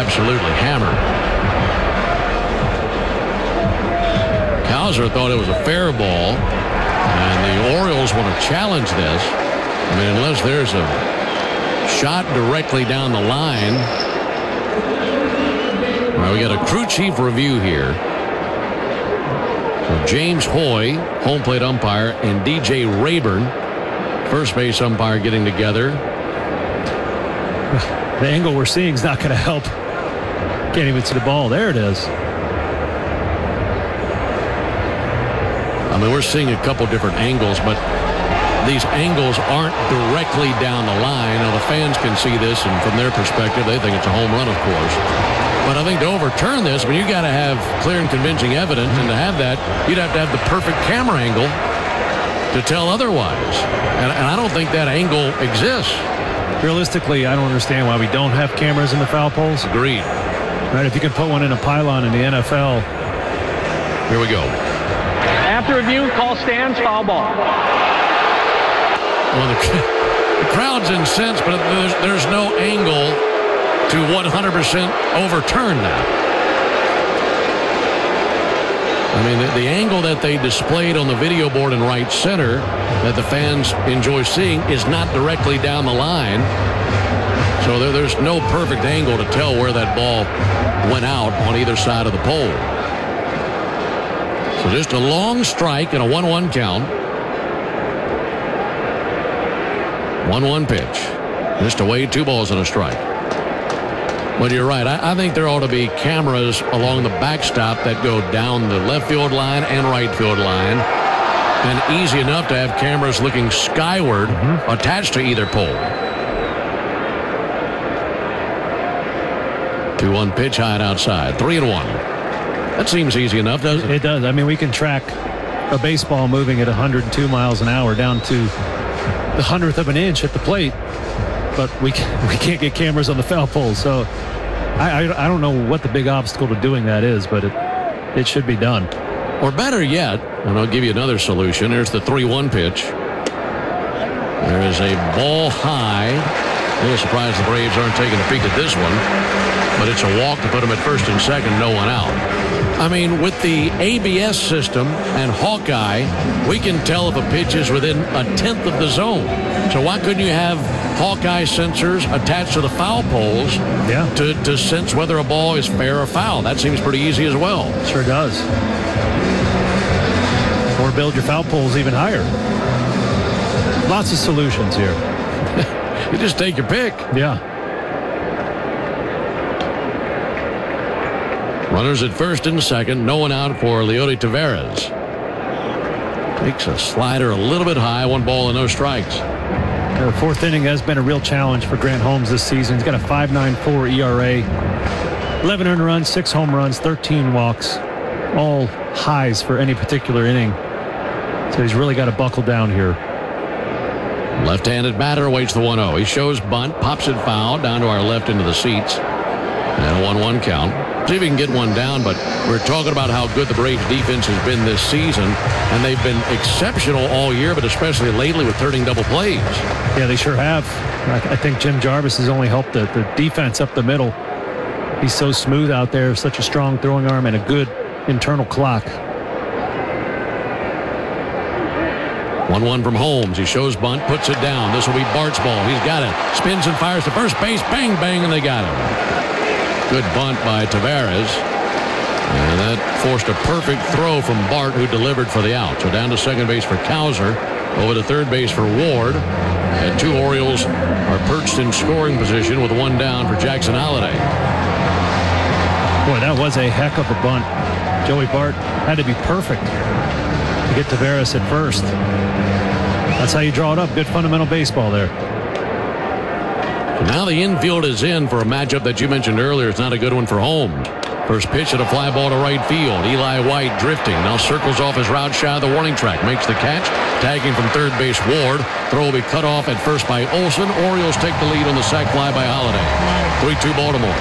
absolutely hammered. Cowser thought it was a fair ball, and the Orioles want to challenge this. I mean, unless there's a shot directly down the line. All right, we got a crew chief review here. So James Hoy, home plate umpire, and DJ Rayburn, first base umpire, getting together. The angle we're seeing is not going to help. Can't even see the ball. There it is. I mean, we're seeing a couple different angles, but these angles aren't directly down the line. Now, the fans can see this, and from their perspective, they think it's a home run, of course. But I think to overturn this, I mean, you got to have clear and convincing evidence, and to have that, you'd have to have the perfect camera angle to tell otherwise. And I don't think that angle exists. Realistically, I don't understand why we don't have cameras in the foul poles. Agreed. Right, if you can put one in a pylon in the NFL. Here we go. After review, call stands, foul ball. Well, the crowd's incensed, but there's no angle to 100% overturn that. I mean, the angle that they displayed on the video board in right center that the fans enjoy seeing is not directly down the line. So there's no perfect angle to tell where that ball went out on either side of the pole. So just a long strike and a 1-1 count. 1-1 pitch. Just away, 2 balls and a strike. But you're right. I think there ought to be cameras along the backstop that go down the left field line and right field line. And easy enough to have cameras looking skyward attached to either pole. 2-1 pitch high and outside. 3-1. That seems easy enough, doesn't it? It does. I mean, we can track a baseball moving at 102 miles an hour down to the 100th of an inch at the plate. But we can't get cameras on the foul pole. So I don't know what the big obstacle to doing that is, but it should be done. Or better yet, and I'll give you another solution. There's the 3-1 pitch. There is a ball high. A little surprised the Braves aren't taking a peek at this one. But it's a walk to put them at first and second, no one out. I mean, with the ABS system and Hawkeye, we can tell if a pitch is within a tenth of the zone. So why couldn't you have Hawkeye sensors attached to the foul poles to sense whether a ball is fair or foul? That seems pretty easy as well. Sure does. Or build your foul poles even higher. Lots of solutions here. You just take your pick. Yeah. Runners at first and second. No one out for Leody Taveras. Takes a slider a little bit high. 1 ball and no strikes. The 4th inning has been a real challenge for Grant Holmes this season. He's got a 5.94 ERA. 11 earned runs, 6 home runs, 13 walks. All highs for any particular inning. So he's really got to buckle down here. Left-handed batter awaits the 1-0. He shows bunt, pops it foul down to our left into the seats. And a 1-1 count. See if he can get one down, but we're talking about how good the Braves defense has been this season, and they've been exceptional all year, but especially lately with turning double plays. Yeah, they sure have. I think Jim Jarvis has only helped the defense up the middle. He's so smooth out there, such a strong throwing arm, and a good internal clock. 1-1 from Holmes. He shows bunt, puts it down. This will be Bart's ball. He's got it. Spins and fires to first base. Bang, bang, and they got him. Good bunt by Taveras. And that forced a perfect throw from Bart, who delivered for the out. So down to second base for Cowser. Over to third base for Ward. And 2 Orioles are perched in scoring position with 1 down for Jackson Holliday. Boy, that was a heck of a bunt. Joey Bart had to be perfect to get Taveras at first. That's how you draw it up. Good fundamental baseball there. Now the infield is in for a matchup that you mentioned earlier. It's not a good one for Holmes. First pitch at a fly ball to right field. Eli White drifting. Now circles off his route shy of the warning track. Makes the catch. Tagging from third base Ward. Throw will be cut off at first by Olsen. Orioles take the lead on the sac fly by Holliday. 3-2 Baltimore.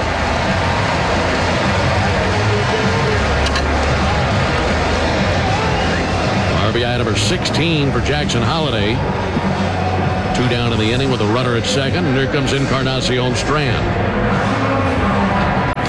RBI number 16 for Jackson Holliday. 2 down in the inning with a runner at second, and here comes Encarnacion Strand.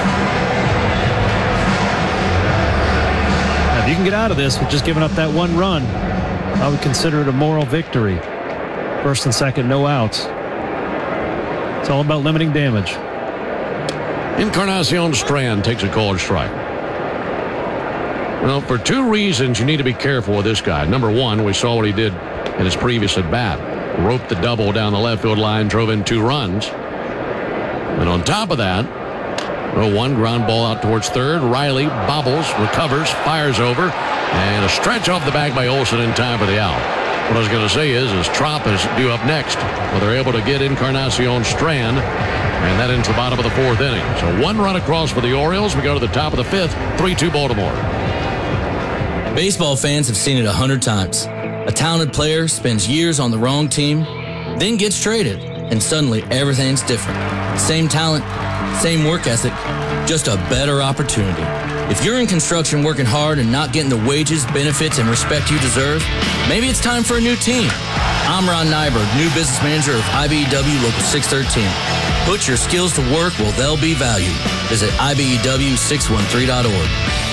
get out of this with just giving up that one run, I would consider it a moral victory. First and second, no outs. It's all about limiting damage. Encarnacion Strand takes a called strike. Well, for two reasons, you need to be careful with this guy. Number one, we saw what he did in his previous at-bat. Roped the double down the left field line, drove in 2 runs. And on top of that, 0-1 ground ball out towards third. Riley bobbles, recovers, fires over, and a stretch off the back by Olson in time for the out. What I was going to say is Trop is due up next. Well, they're able to get Encarnacion Strand, and that into the bottom of the 4th inning. So 1 run across for the Orioles. We go to the top of the 5th, 3-2 Baltimore. Baseball fans have seen it 100 times. A talented player spends years on the wrong team, then gets traded, and suddenly everything's different. Same talent, same work ethic, just a better opportunity. If you're in construction working hard and not getting the wages, benefits, and respect you deserve, maybe it's time for a new team. I'm Ron Nyberg, new business manager of IBEW Local 613. Put your skills to work where they'll be valued. Visit IBEW613.org.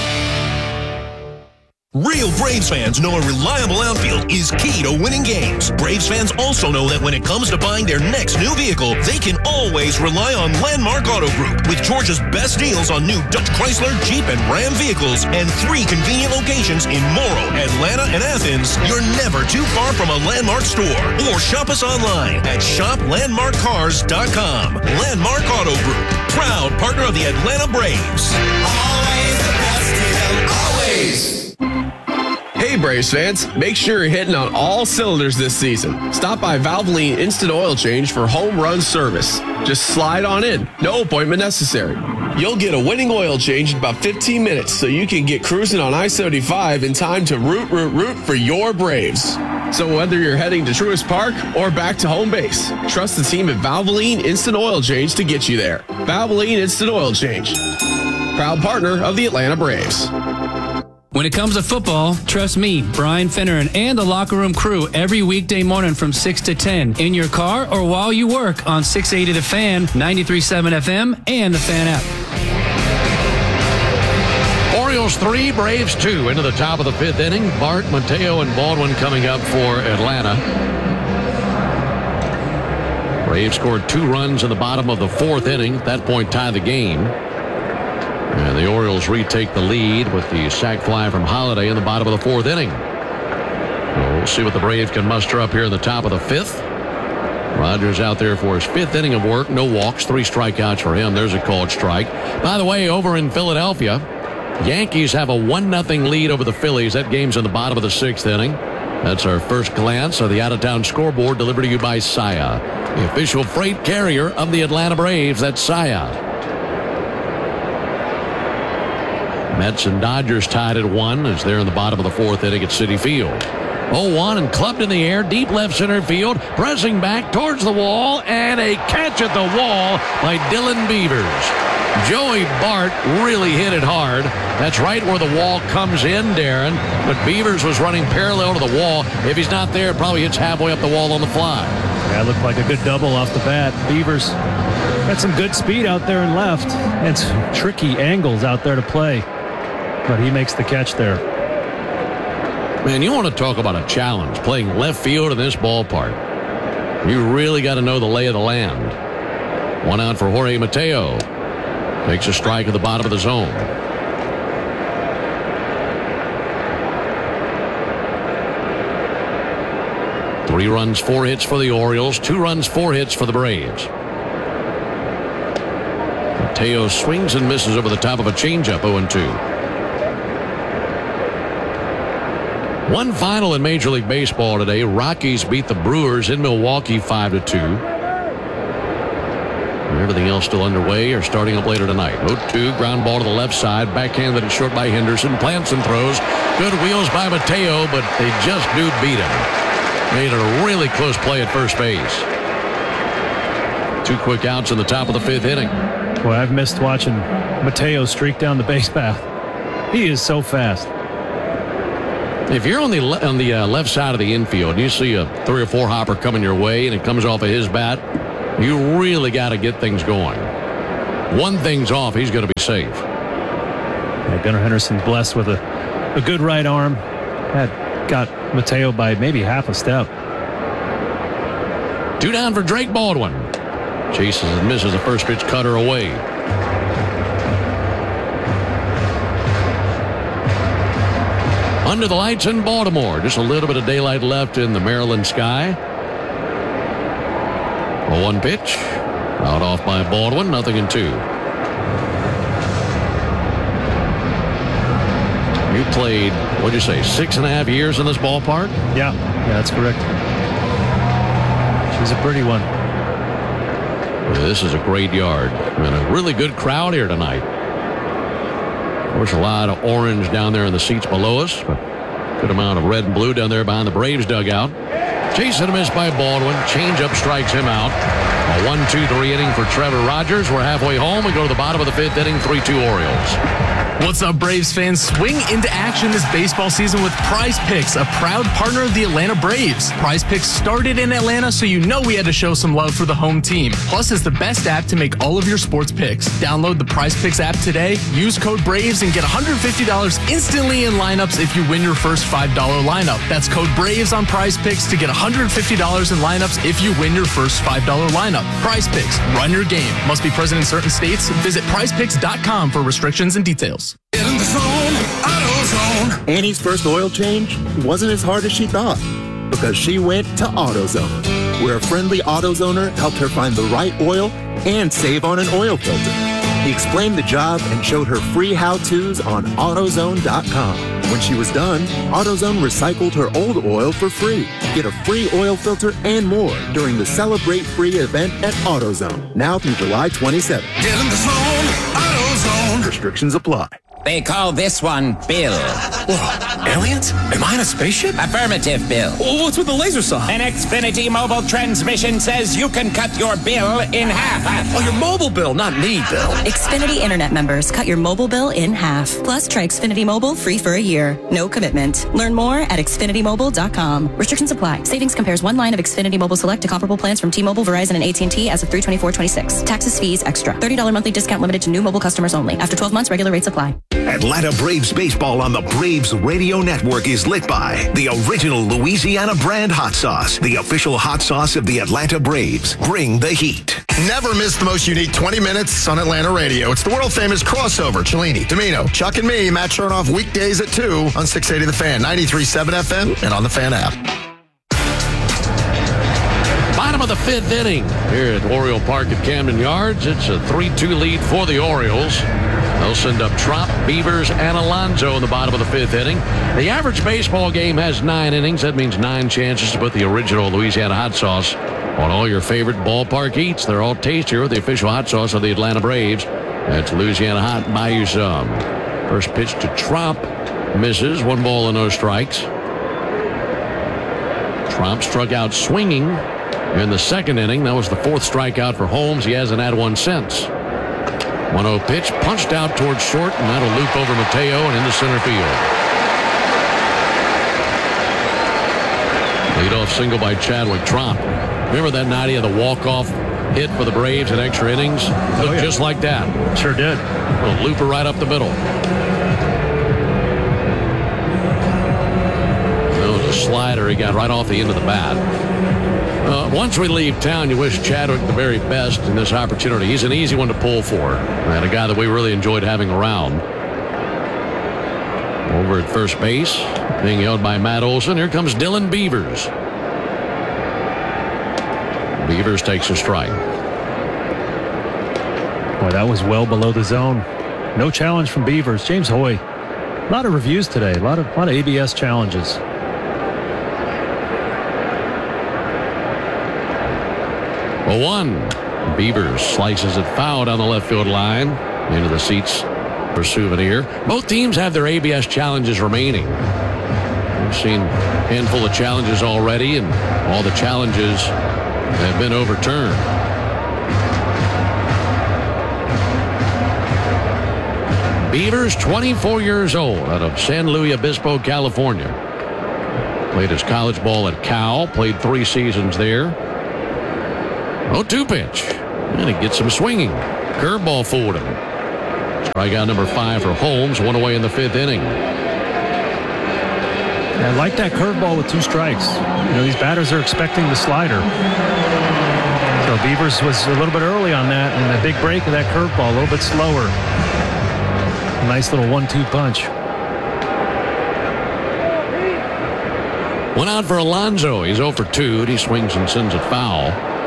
Real Braves fans know a reliable outfield is key to winning games. Braves fans also know that when it comes to buying their next new vehicle, they can always rely on Landmark Auto Group. With Georgia's best deals on new Dodge, Chrysler, Jeep, and Ram vehicles, and 3 convenient locations in Morrow, Atlanta, and Athens, you're never too far from a Landmark store. Or shop us online at shoplandmarkcars.com. Landmark Auto Group, proud partner of the Atlanta Braves. Always the best deal, always. Hey Braves fans, make sure you're hitting on all cylinders this season. Stop by Valvoline Instant Oil Change for home run service. Just slide on in, no appointment necessary. You'll get a winning oil change in about 15 minutes so you can get cruising on I-75 in time to root for your Braves. So whether you're heading to Truist Park or back to home base, trust the team at Valvoline Instant Oil Change to get you there. Valvoline Instant Oil Change, proud partner of the Atlanta Braves. When it comes to football, trust me, Brian Finneran and the Locker Room crew every weekday morning from 6 to 10 in your car or while you work on 680 The Fan, 93.7 FM, and the Fan app. Orioles 3, Braves 2 into the top of the 5th inning. Bart, Mateo, and Baldwin coming up for Atlanta. Braves scored 2 runs in the bottom of the 4th inning. At that point, tie the game. And the Orioles retake the lead with the sac fly from Holiday in the bottom of the 4th inning. We'll see what the Braves can muster up here in the top of the 5th. Rogers out there for his 5th inning of work. No walks, 3 strikeouts for him. There's a called strike. By the way, over in Philadelphia, Yankees have a 1-0 lead over the Phillies. That game's in the bottom of the 6th inning. That's our first glance of the out-of-town scoreboard delivered to you by Saia, the official freight carrier of the Atlanta Braves. That's Saia. Mets and Dodgers tied at 1 as they're in the bottom of the 4th inning at Citi Field. 0-1 and clubbed in the air, deep left center field, pressing back towards the wall, and a catch at the wall by Dylan Beavers. Joey Bart really hit it hard. That's right where the wall comes in, Darren, but Beavers was running parallel to the wall. If he's not there, it probably hits halfway up the wall on the fly. Yeah, it looked like a good double off the bat. Beavers got some good speed out there and left, and some tricky angles out there to play. But he makes the catch there. Man, you want to talk about a challenge, playing left field in this ballpark. You really got to know the lay of the land. 1 out for Jorge Mateo. Takes a strike at the bottom of the zone. Three runs, 4 hits for the Orioles. 2 runs, 4 hits for the Braves. Mateo swings and misses over the top of a changeup, 0-2. One final in Major League Baseball today. Rockies beat the Brewers in Milwaukee 5-2. Everything else still underway or starting up later tonight. 0-2, ground ball to the left side. Backhanded it short by Henderson. Plants and throws. Good wheels by Mateo, but they just do beat him. Made it a really close play at first base. 2 quick outs in the top of the 5th inning. Boy, I've missed watching Mateo streak down the base path. He is so fast. If you're on the left side of the infield and you see a 3 or 4 hopper coming your way and it comes off of his bat, you really got to get things going. One thing's off, he's going to be safe. Yeah, Gunnar Henderson blessed with a good right arm. Got Mateo by maybe half a step. 2 down for Drake Baldwin. Chases and misses the first pitch cutter away. Under the lights in Baltimore. Just a little bit of daylight left in the Maryland sky. A 1 pitch. Out off by Baldwin. 0-2. You played, what'd you say, 6.5 years in this ballpark? Yeah, that's correct. She's a pretty one. This is a great yard. And a really good crowd here tonight. Of course, a lot of orange down there in the seats below us, but good amount of red and blue down there behind the Braves dugout. Chase and a miss by Baldwin. Changeup strikes him out. A 1-2-3 inning for Trevor Rogers. We're halfway home. We go to the bottom of the 5th inning. 3-2 Orioles. What's up, Braves fans? Swing into action this baseball season with Prize Picks, a proud partner of the Atlanta Braves. Prize Picks started in Atlanta, so you know we had to show some love for the home team. Plus, it's the best app to make all of your sports picks. Download the Prize Picks app today, use code BRAVES, and get $150 instantly in lineups if you win your first $5 lineup. That's code BRAVES on Prize Picks to get $150 in lineups if you win your first $5 lineup. Prize Picks, run your game. Must be present in certain states. Visit prizepicks.com for restrictions and details. Get in the zone, AutoZone. Annie's first oil change wasn't as hard as she thought because she went to AutoZone, where a friendly AutoZoner helped her find the right oil and save on an oil filter. He explained the job and showed her free how-tos on AutoZone.com. When she was done, AutoZone recycled her old oil for free. Get a free oil filter and more during the Celebrate Free event at AutoZone, now through July 27th. Get in the zone, AutoZone. Restrictions apply. They call this one Bill. Whoa, aliens? Am I in a spaceship? Affirmative, Bill. Well, what's with the laser saw? An Xfinity mobile transmission says you can cut your bill in half. Oh, your mobile bill, not me, Bill. Xfinity Internet members cut your mobile bill in half. Plus, try Xfinity Mobile free for a year. No commitment. Learn more at XfinityMobile.com. Restrictions apply. Savings compares one line of Xfinity Mobile Select to comparable plans from T-Mobile, Verizon, and AT&T as of 3/24/26. Taxes, fees, extra. $30 monthly discount limited to new mobile customers only. After 12 months, regular rates apply. Atlanta Braves baseball on the Braves Radio Network is lit by the original Louisiana brand hot sauce, the official hot sauce of the Atlanta Braves. Bring the heat. Never miss the most unique 20 minutes on Atlanta radio. It's the world-famous crossover. Cellini, Domino, Chuck and me, Matt Chernoff, weekdays at 2 on 680 The Fan, 93.7 FM, and on the Fan app. Bottom of the 5th inning here at Oriole Park at Camden Yards. It's a 3-2 lead for the Orioles. They'll send up Trop, Beavers, and Alonso in the bottom of the 5th inning. The average baseball game has 9 innings. That means 9 chances to put the original Louisiana hot sauce on all your favorite ballpark eats. They're all tastier with the official hot sauce of the Atlanta Braves. That's Louisiana Hot. Buy you some. First pitch to Trop. Misses. 1 ball and no strikes. Trop struck out swinging in the 2nd inning. That was the 4th strikeout for Holmes. He hasn't had one since. 1-0 pitch, punched out towards short, and that'll loop over Mateo and into center field. Leadoff single by Chadwick Trop. Remember that night he had the walk-off hit for the Braves in extra innings? Looked just like that. Sure did. A looper right up the middle. That was a slider he got right off the end of the bat. Once we leave town, you wish Chadwick the very best in this opportunity. He's an easy one to pull for, and a guy that we really enjoyed having around. Over at first base, being held by Matt Olson. Here comes Dylan Beavers. Beavers takes a strike. Boy, that was well below the zone. No challenge from Beavers. James Hoy. A lot of reviews today. A lot of ABS challenges. 0-1. Beavers slices it foul down the left field line into the seats for Souvenir. Both teams have their ABS challenges remaining. We've seen a handful of challenges already, and all the challenges have been overturned. Beavers, 24 years old, out of San Luis Obispo, California. Played his college ball at Cal, played 3 seasons there. 0-2 pitch. And he gets some swinging. Curveball fooled him. Strikeout number 5 for Holmes, one away in the 5th inning. I like that curveball with 2 strikes. These batters are expecting the slider. So Beavers was a little bit early on that, and the big break of that curveball, a little bit slower. A nice little 1-2 punch. One out for Alonso. He's 0 for 2, and he swings and sends it foul.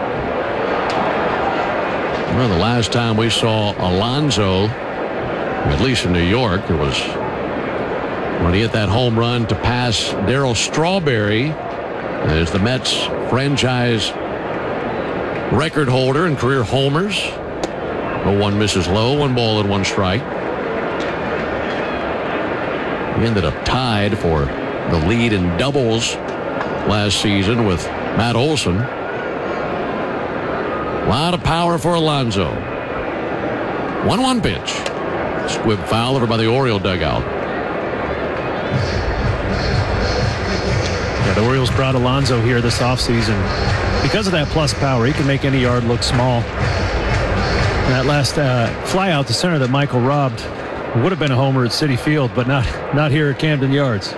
Well, the last time we saw Alonso, at least in New York, it was when he hit that home run to pass Darryl Strawberry as the Mets franchise record holder and career homers. 0-1 misses low, 1 ball and 1 strike. He ended up tied for the lead in doubles last season with Matt Olson. A lot of power for Alonso. 1-1 pitch. Squib foul over by the Oriole dugout. Yeah, the Orioles brought Alonso here this offseason. Because of that plus power, he can make any yard look small. And that last fly out to center that Michael robbed would have been a homer at Citi Field, but not here at Camden Yards.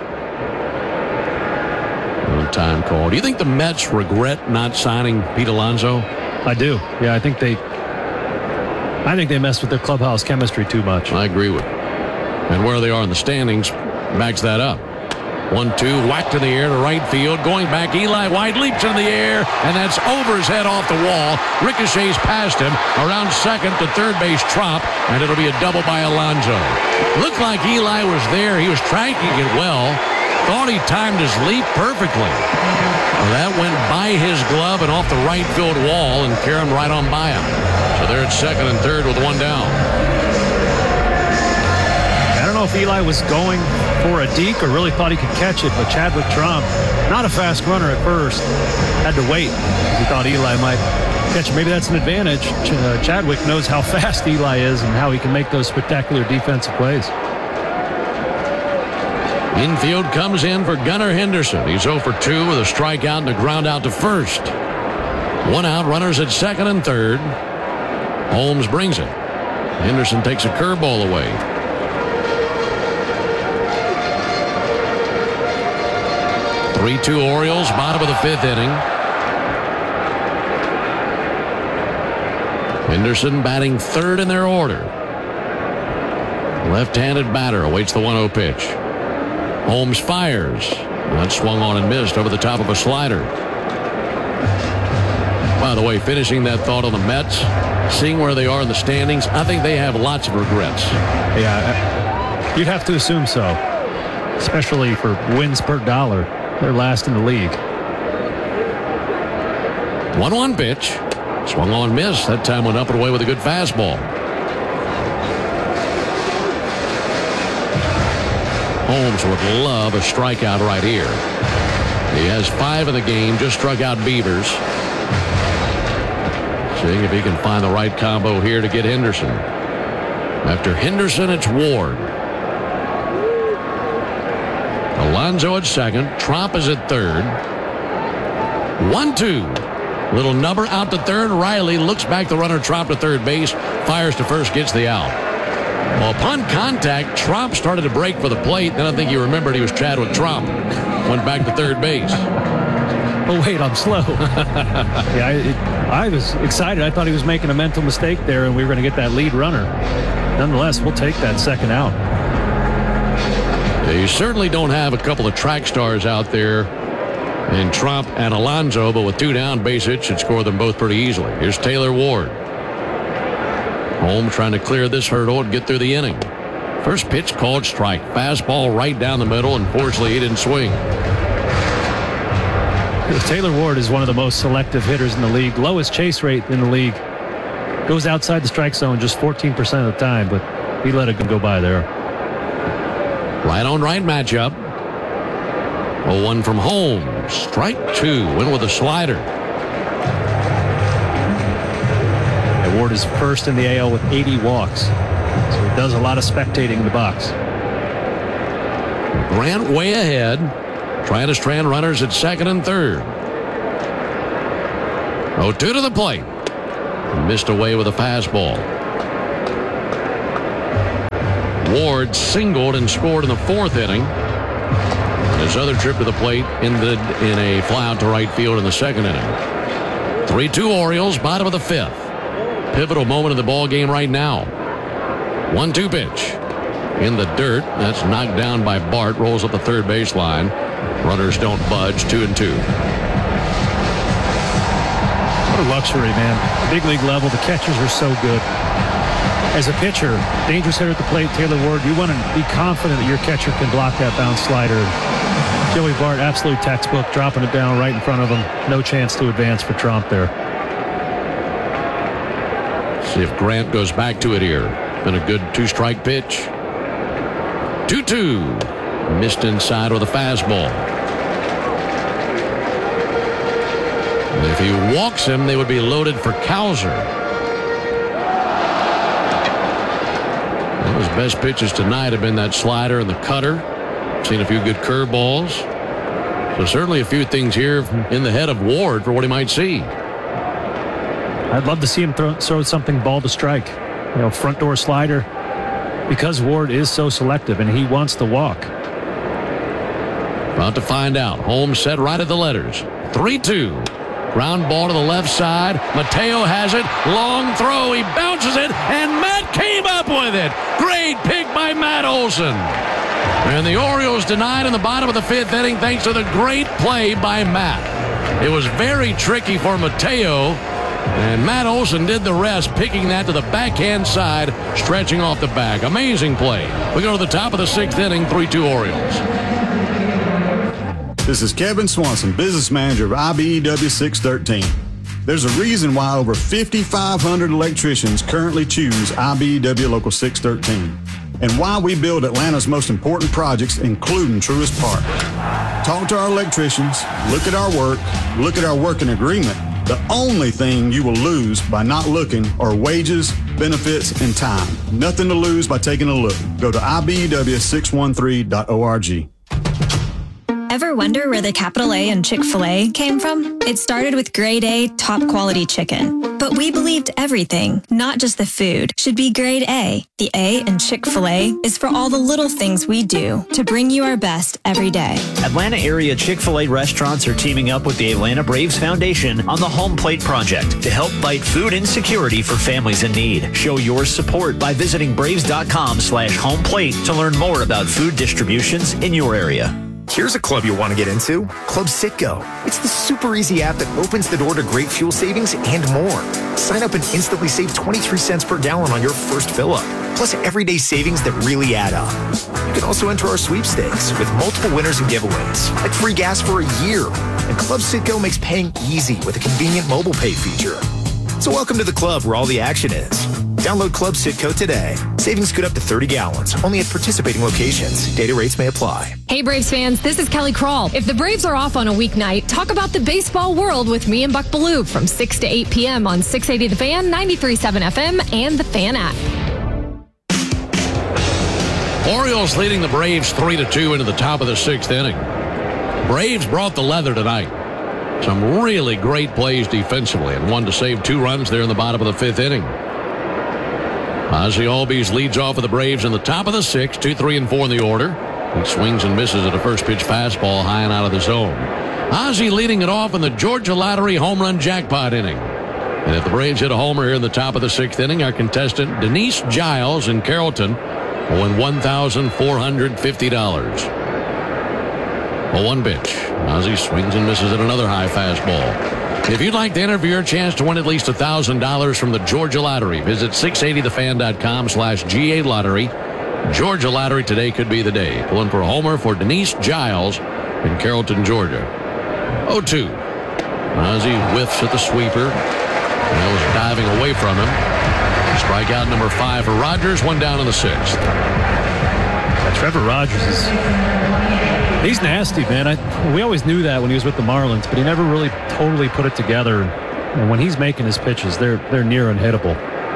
Time call. Do you think the Mets regret not signing Pete Alonso? I do. Yeah, I think they messed with their clubhouse chemistry too much. I agree with you. And where they are in the standings backs that up. 1-2, whacked in the air to right field. Going back, Eli White leaps in the air, and that's over his head off the wall. Ricochets past him around second to third base Trop, and it'll be a double by Alonso. Looked like Eli was there. He was tracking it well. Thought he timed his leap perfectly. Well, that went by his glove and off the right field wall and carried him right on by him. So they're at second and third with 1 down. I don't know if Eli was going for a deke or really thought he could catch it, but Chadwick Tromp, not a fast runner at first, had to wait. He thought Eli might catch it. Maybe that's an advantage. Chadwick knows how fast Eli is and how he can make those spectacular defensive plays. Infield comes in for Gunnar Henderson. He's 0 for 2 with a strikeout and a ground out to first. 1 out, runners at second and third. Holmes brings it. Henderson takes a curveball away. (3-2) Orioles, bottom of the 5th inning. Henderson batting third in their order. Left-handed batter awaits the 1-0 pitch. Holmes fires. That swung on and missed over the top of a slider. By the way, finishing that thought on the Mets, seeing where they are in the standings, I think they have lots of regrets. Yeah, you'd have to assume so, especially for wins per dollar. They're last in the league. 1-1 pitch. Swung on, missed. That time went up and away with a good fastball. Holmes would love a strikeout right here. He has 5 in the game, just struck out Beavers. Seeing if he can find the right combo here to get Henderson. After Henderson, it's Ward. Alonso at second. Trop is at third. 1-2. Little number out to third. Riley looks back the runner. Trop to third base. Fires to first. Gets the out. Well, upon contact, Trop started to break for the plate. Then I think you remembered he was Chadwick Trop. Went back to third base. Oh, wait, I'm slow. Yeah, I was excited. I thought he was making a mental mistake there, and we were going to get that lead runner. Nonetheless, we'll take that second out. Yeah, you certainly don't have a couple of track stars out there in Trop and Alonso, but with 2 down, base hit should score them both pretty easily. Here's Taylor Ward. Holmes trying to clear this hurdle and get through the inning. First pitch called strike. Fastball right down the middle. Unfortunately, he didn't swing. Taylor Ward is one of the most selective hitters in the league. Lowest chase rate in the league. Goes outside the strike zone just 14% of the time, but he let it go by there. Right on right matchup. 0-1 from Holmes. Strike 2. Win with a slider. Ward is first in the AL with 80 walks. So he does a lot of spectating in the box. Grant way ahead. Trying to strand runners at second and third. 0-2 to the plate. Missed away with a fastball. Ward singled and scored in the 4th inning. His other trip to the plate ended in a fly-out to right field in the 2nd inning. 3-2 Orioles, bottom of the 5th. Pivotal moment of the ball game right now. 1-2 pitch. In the dirt. That's knocked down by Bart. Rolls up the third baseline. Runners don't budge. 2-2. What a luxury, man. Big league level. The catchers are so good. As a pitcher, dangerous hitter at the plate, Taylor Ward, you want to be confident that your catcher can block that bounce slider. Joey Bart, absolute textbook, dropping it down right in front of him. No chance to advance for Trump there. See if Grant goes back to it here. Been a good 2-strike pitch. 2-2. Missed inside with a fastball. And if he walks him, they would be loaded for Cowser. His best pitches tonight have been that slider and the cutter. Seen a few good curveballs. So certainly a few things here in the head of Ward for what he might see. I'd love to see him throw something ball to strike. You know, front door slider, because Ward is so selective and he wants to walk. About to find out. Holmes set right at the letters. 3-2. Ground ball to the left side. Mateo has it. Long throw. He bounces it, and Matt came up with it. Great pick by Matt Olson. And the Orioles denied in the bottom of the 5th inning thanks to the great play by Matt. It was very tricky for Mateo, and Matt Olson did the rest, picking that to the backhand side, stretching off the back. Amazing play. We go to the top of the 6th inning, 3-2 Orioles. This is Kevin Swanson, business manager of IBEW 613. There's a reason why over 5,500 electricians currently choose IBEW Local 613, and why we build Atlanta's most important projects, including Truist Park. Talk to our electricians, look at our work, look at our working agreement. The only thing you will lose by not looking are wages, benefits, and time. Nothing to lose by taking a look. Go to IBEW613.org. Ever wonder where the capital A in Chick-fil-A came from? It started with grade A, top quality chicken. But we believed everything, not just the food, should be grade A. The A in Chick-fil-A is for all the little things we do to bring you our best every day. Atlanta area Chick-fil-A restaurants are teaming up with the Atlanta Braves Foundation on the Home Plate Project to help fight food insecurity for families in need. Show your support by visiting braves.com/homeplate to learn more about food distributions in your area. Here's a club you'll want to get into, Club Citgo. It's the super easy app that opens the door to great fuel savings and more. Sign up and instantly save 23 cents per gallon on your first fill-up, plus everyday savings that really add up. You can also enter our sweepstakes with multiple winners and giveaways, like free gas for a year. And Club Citgo makes paying easy with a convenient mobile pay feature. So welcome to the club where all the action is. Download Club Citgo today. Savings good up to 30 gallons, only at participating locations. Data rates may apply. Hey Braves fans, this is Kelly Krall. If the Braves are off on a weeknight, talk about the baseball world with me and Buck Baloo from 6 to 8 p.m. on 680 The Fan, 93.7 FM, and the Fan app. Orioles leading the Braves 3-2 into the top of the 6th inning. Braves brought the leather tonight. Some really great plays defensively, and one to save 2 runs there in the bottom of the 5th inning. Ozzie Albies leads off of the Braves in the top of the 6th, 2, 3, and 4 in the order. He swings and misses at a first pitch fastball high and out of the zone. Ozzie leading it off in the Georgia Lottery home run jackpot inning. And if the Braves hit a homer here in the top of the 6th inning, our contestant Denise Giles in Carrollton will win $1,450. A 1 pitch. Ozzie swings and misses at another high fastball. If you'd like to enter for your chance to win at least $1,000 from the Georgia Lottery, visit 680thefan.com/GA Lottery. Georgia Lottery, today could be the day. Pulling for a homer for Denise Giles in Carrollton, Georgia. 0-2. Ozzie whiffs at the sweeper. That was diving away from him. Strikeout number 5 for Rogers. 1 down in the 6th. Trevor Rogers he's nasty, man. We always knew that when he was with the Marlins, but he never really totally put it together. And when he's making his pitches, they're near unhittable.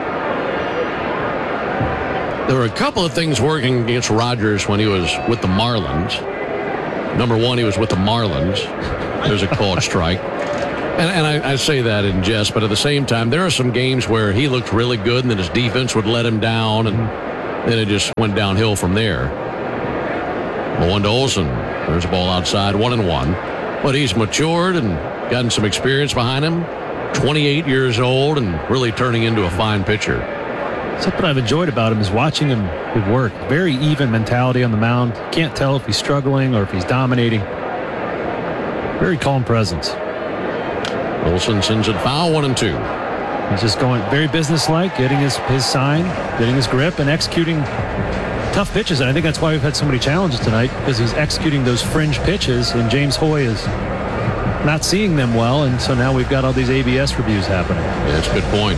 There were a couple of things working against Rogers when he was with the Marlins. Number one, he was with the Marlins. There's a called strike. And I say that in jest, but at the same time, there are some games where he looked really good and then his defense would let him down. And then it just went downhill from there. 0-1 to Olson. There's a ball outside, 1-1. But he's matured and gotten some experience behind him. 28 years old and really turning into a fine pitcher. Something I've enjoyed about him is watching him work. Very even mentality on the mound. Can't tell if he's struggling or if he's dominating. Very calm presence. Olson sends it foul, 1-2. He's just going very businesslike, getting his sign, getting his grip, and executing tough pitches. And I think that's why we've had so many challenges tonight, because he's executing those fringe pitches, and James Hoy is not seeing them well, and so now we've got all these ABS reviews happening. Yeah, that's a good point.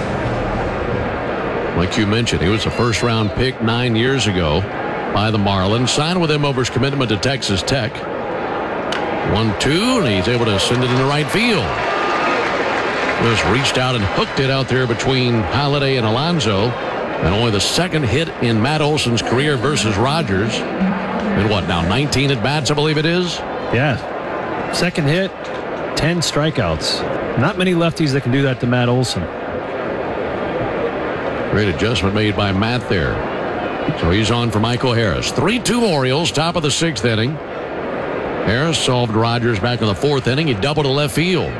Like you mentioned, he was a first-round pick 9 years ago by the Marlins. Signed with them over his commitment to Texas Tech. 1-2, and he's able to send it into right field. Just reached out and hooked it out there between Holiday and Alonso. And only the second hit in Matt Olson's career versus Rogers. And what, now 19 at-bats, I believe it is? Yeah. Second hit, 10 strikeouts. Not many lefties that can do that to Matt Olson. Great adjustment made by Matt there. So he's on for Michael Harris. 3-2 Orioles, top of the 6th inning. Harris solved Rogers back in the 4th inning. He doubled to left field.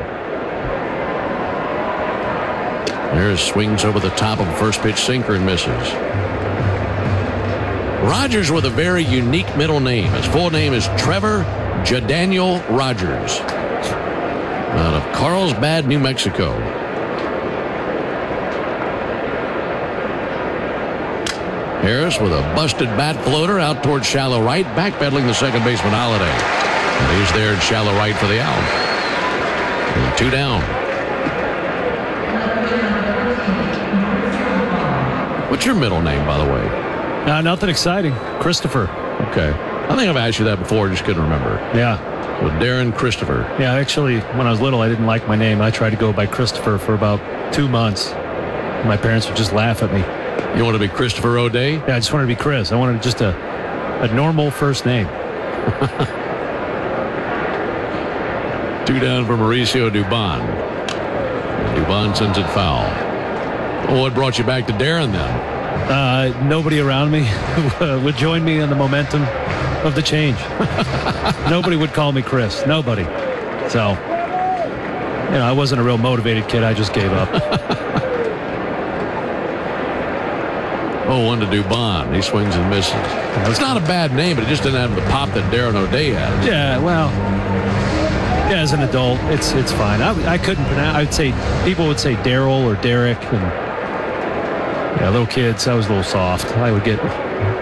Harris swings over the top of a first pitch sinker and misses. Rogers with a very unique middle name. His full name is Trevor Jadaniel Rogers, out of Carlsbad, New Mexico. Harris with a busted bat floater out towards shallow right, backpedaling the second baseman Holiday. And he's there in shallow right for the out. And 2 down. What's your middle name, by the way? Nothing exciting. Christopher. Okay. I think I've asked you that before. I just couldn't remember. Yeah. So Darren Christopher. Yeah, actually, when I was little, I didn't like my name. I tried to go by Christopher for about 2 months. My parents would just laugh at me. You want to be Christopher O'Day? Yeah, I just wanted to be Chris. I wanted just a normal first name. 2 down for Mauricio Dubon. Dubon sends it foul. Well, what brought you back to Darren then? Nobody around me would join me in the momentum of the change. Nobody would call me Chris. Nobody. So, I wasn't a real motivated kid. I just gave up. 0-1 to Dubon. He swings and misses. It's not a bad name, but it just didn't have the pop that Darren O'Day had. Yeah, well, yeah, as an adult, it's fine. I couldn't pronounce. I'd say people would say Daryl or Derek, and little kids. I was a little soft. I would get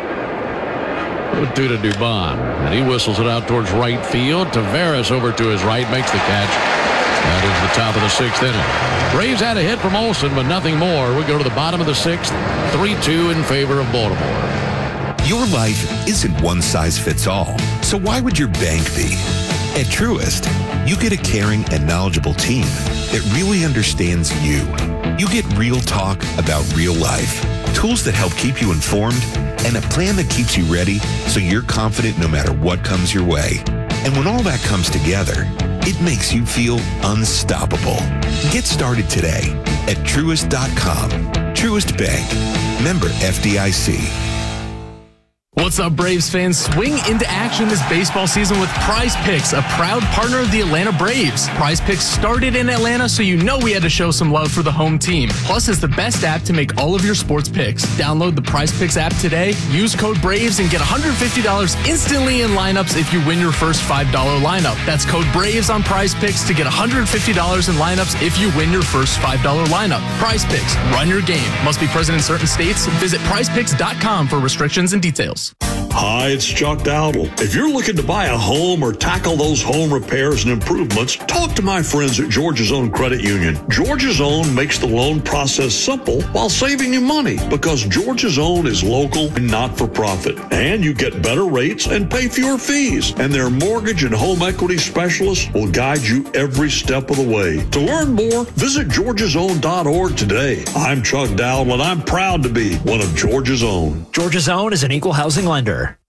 0-2 to Dubon, and he whistles it out towards right field. Taveras over to his right, makes the catch. That is the top of the 6th inning. Braves had a hit from Olson, but nothing more. We go to the bottom of the 6th, 3-2 in favor of Baltimore. Your life isn't one size fits all, so why would your bank be? At Truist, you get a caring and knowledgeable team that really understands you. You get real talk about real life, tools that help keep you informed, and a plan that keeps you ready so you're confident no matter what comes your way. And when all that comes together, it makes you feel unstoppable. Get started today at Truist.com. Truist Bank. Member FDIC. What's up, Braves fans? Swing into action this baseball season with Prize Picks, a proud partner of the Atlanta Braves. Prize Picks started in Atlanta, so you know we had to show some love for the home team. Plus, it's the best app to make all of your sports picks. Download the Prize Picks app today, use code BRAVES, and get $150 instantly in lineups if you win your first $5 lineup. That's code BRAVES on Prize Picks to get $150 in lineups if you win your first $5 lineup. Prize Picks, run your game. Must be present in certain states. Visit prizepicks.com for restrictions and details. Hi, it's Chuck Dowdle. If you're looking to buy a home or tackle those home repairs and improvements, talk to my friends at Georgia's Own Credit Union. Georgia's Own makes the loan process simple while saving you money because Georgia's Own is local and not-for-profit. And you get better rates and pay fewer fees. And their mortgage and home equity specialists will guide you every step of the way. To learn more, visit georgiasown.org today. I'm Chuck Dowdle, and I'm proud to be one of Georgia's Own. Georgia's Own is an equal housing lender.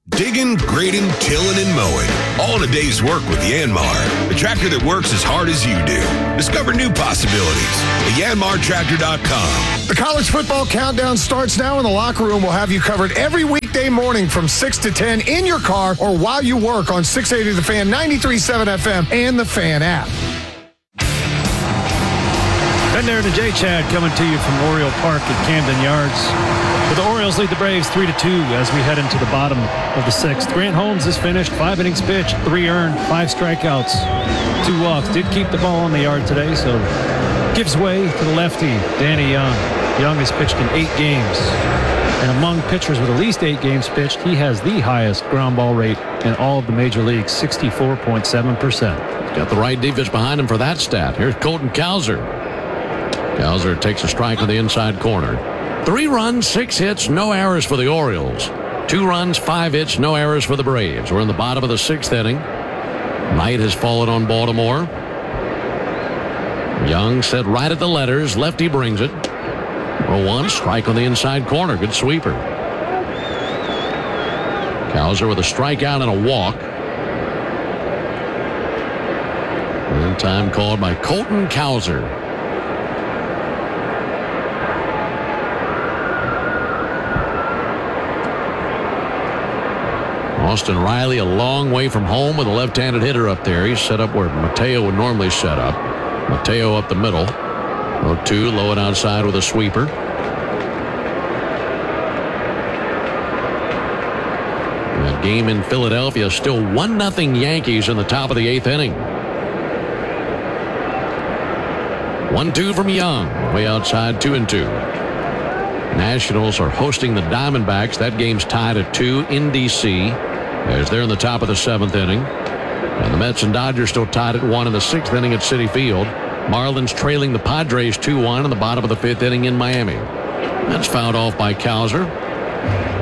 Digging, grading, tilling, and mowing. All in a day's work with Yanmar, the tractor that works as hard as you do. Discover new possibilities at yanmartractor.com. The college football countdown starts now, and the locker room will have you covered every weekday morning from 6 to 10 in your car or while you work on 680 The Fan, 93.7 FM, and the Fan app. And there to Jay Chad coming to you from Oriole Park at Camden Yards. But the Orioles lead the Braves 3-2 as we head into the bottom of the sixth. Grant Holmes has finished 5 innings pitched, 3 earned, 5 strikeouts, 2 walks. Did keep the ball on the yard today, so gives way to the lefty, Danny Young. Young has pitched in 8 games. And among pitchers with at least 8 games pitched, he has the highest ground ball rate in all of the major leagues, 64.7%. Got the right defense behind him for that stat. Here's Colton Cowser. Cowser takes a strike on the inside corner. 3 runs, 6 hits, no errors for the Orioles. 2 runs, 5 hits, no errors for the Braves. We're in the bottom of the 6th inning. Night has fallen on Baltimore. Young set right at the letters. Lefty brings it. 0-1, strike on the inside corner. Good sweeper. Cowser with a strikeout and a walk. And time called by Colton Cowser. Austin Riley a long way from home with a left-handed hitter up there. He's set up where Mateo would normally set up. Mateo up the middle. 0-2, low and outside with a sweeper. That game in Philadelphia still 1-0 Yankees in the top of the 8th inning. 1-2 from Young. Way outside, 2-2. Nationals are hosting the Diamondbacks. That game's tied at 2 in D.C. as they're in the top of the 7th inning. And the Mets and Dodgers still tied at 1 in the 6th inning at Citi Field. Marlins trailing the Padres 2-1 in the bottom of the 5th inning in Miami. That's fouled off by Cowser.